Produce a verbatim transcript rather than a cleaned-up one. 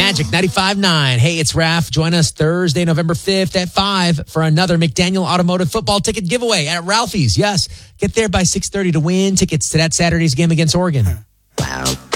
Magic ninety-five point nine. Hey, it's Raph. Join us Thursday, November fifth at five for another McDaniel Automotive football ticket giveaway at Ralphie's. Yes, get there by six thirty to win tickets to that Saturday's game against Oregon. Wow.